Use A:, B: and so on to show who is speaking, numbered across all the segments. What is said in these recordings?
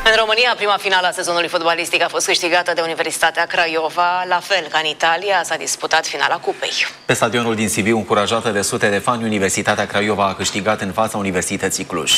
A: În România, prima finală a sezonului fotbalistic a fost câștigată de Universitatea Craiova. La fel ca în Italia, s-a disputat finala cupei.
B: Pe stadionul din Sibiu, încurajată de sute de fani, Universitatea Craiova a câștigat în fața Universității Cluj.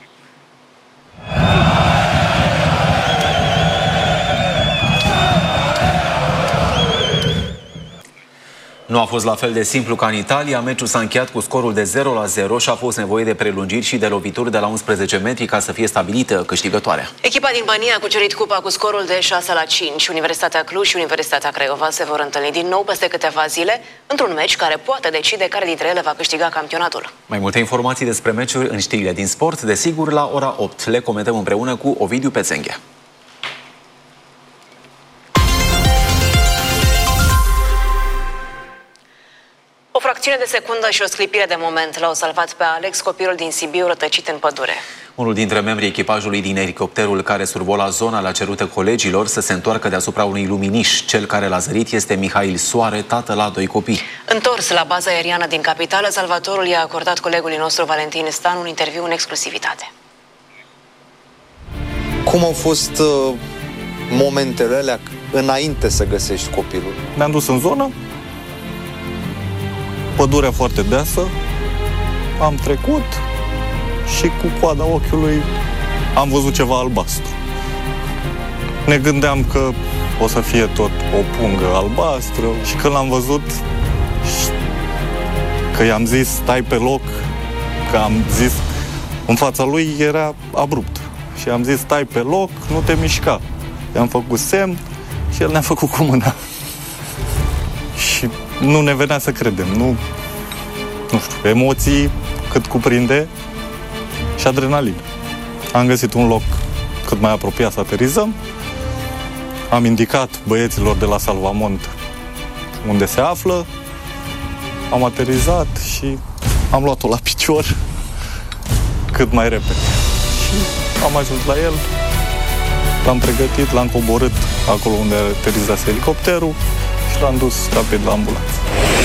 B: Nu a fost la fel de simplu ca în Italia. Meciul s-a încheiat cu scorul de 0-0 și a fost nevoie de prelungiri și de lovituri de la 11 metri ca să fie stabilită câștigătoarea.
A: Echipa din Bania a cucerit cupa cu scorul de 6-5. Universitatea Cluj și Universitatea Craiova se vor întâlni din nou peste câteva zile într-un meci care poate decide care dintre ele va câștiga campionatul.
B: Mai multe informații despre meciuri în știrile din sport, desigur, la ora 8. Le comentăm împreună cu Ovidiu Pețenghe.
A: O fracțiune de secundă și o sclipire de moment l-au salvat pe Alex, copilul din Sibiu rătăcit în pădure.
B: Unul dintre membrii echipajului din elicopterul care survola zona le-a cerut colegilor să se întoarcă deasupra unui luminiș. Cel care l-a zărit este Mihail Soare, tată la 2 copii.
A: Întors la baza aeriană din capitală, salvatorul i-a acordat colegului nostru Valentin Stan un interviu în exclusivitate.
C: Cum au fost momentele alea înainte să găsești copilul?
D: Ne-am dus în zonă, pădurea foarte deasă, am trecut și cu coada ochiului am văzut ceva albastru. Ne gândeam că o să fie tot o pungă albastră și când l-am văzut, că i-am zis stai pe loc, că am zis, în fața lui era abrupt și am zis stai pe loc, nu te mișca. I-am făcut semn și el ne-a făcut cu mâna. Și nu ne venea să credem, nu știu, emoții cât cuprinde și adrenalină. Am găsit un loc cât mai apropiat să aterizăm, am indicat băieților de la Salvamont unde se află, am aterizat și am luat-o la picior cât mai repede. Și am ajuns la el, l-am pregătit, l-am coborât acolo unde aterizase elicopterul și l-am dus rapid la ambulanță.